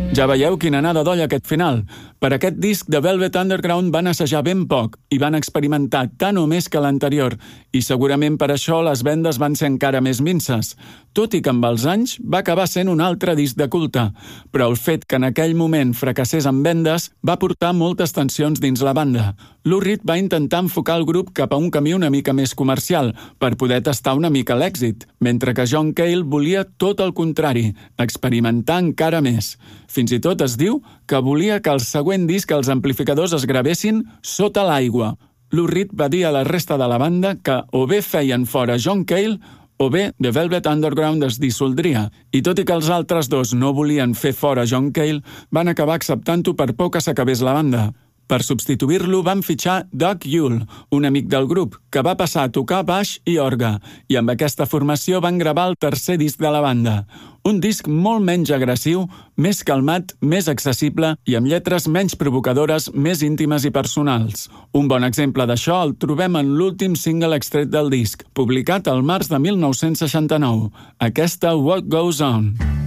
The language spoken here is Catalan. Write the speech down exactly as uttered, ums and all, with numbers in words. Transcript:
Ja veieu quina anada d'oll aquest final. Per aquest disc de Velvet Underground van assajar ben poc i van experimentar tant o més que l'anterior, i segurament per això les vendes van ser encara més minces, tot i que amb els anys va acabar sent un altre disc de culte, però el fet que en aquell moment fracassés en vendes va portar moltes tensions dins la banda. Lou Reed va intentar enfocar el grup cap a un camí una mica més comercial, per poder tastar una mica l'èxit, mentre que John Cale volia tot el contrari, experimentar encara més. Fins i tot es diu que volia que el següent disc els amplificadors es gravessin sota l'aigua. Lou Reed va dir a la resta de la banda que o bé feien fora John Cale o bé The Velvet Underground es dissoldria, i tot i que els altres dos no volien fer fora John Cale, van acabar acceptant-ho per por que s'acabés la banda. Per substituir-lo van fitxar Doug Yule, un amic del grup, que va passar a tocar baix i orgue, i amb aquesta formació van gravar el tercer disc de la banda. Un disc molt menys agressiu, més calmat, més accessible i amb lletres menys provocadores, més íntimes i personals. Un bon exemple d'això el trobem en l'últim single extret del disc, publicat al març de mil nou-cents seixanta-nou, aquesta What Goes On.